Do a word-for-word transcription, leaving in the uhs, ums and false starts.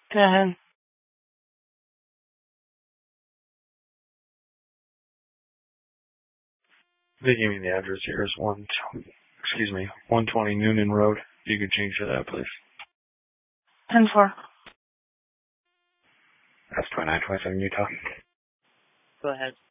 Go ahead. They gave me the address here is one, excuse me, one twenty Noonan Road. You could change to that, please. ten four. That's twenty-nine twenty-seven Utah. Go ahead.